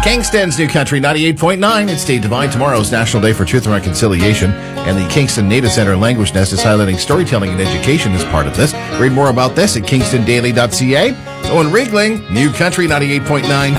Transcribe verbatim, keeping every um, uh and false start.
Kingston's New Country ninety-eight point nine. It's Day Divine. Tomorrow's National Day for Truth and Reconciliation, and the Kingston Native Center Language Nest is highlighting storytelling and education as part of this. Read more about this at kingston daily dot c a. Owen Riegling, New Country ninety-eight point nine.